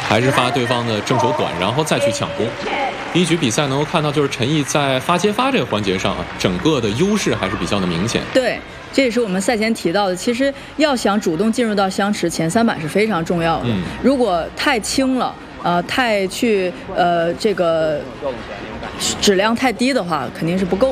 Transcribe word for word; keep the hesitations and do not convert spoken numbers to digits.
还是发对方的正手短，然后再去抢攻。第一局比赛能够看到，就是陈毅在发接发这个环节上啊，整个的优势还是比较的明显。 对，这也是我们赛前提到的。其实要想主动进入到相持前三板是非常重要的。嗯、如果太轻了，呃，太去呃这个质量太低的话，肯定是不够。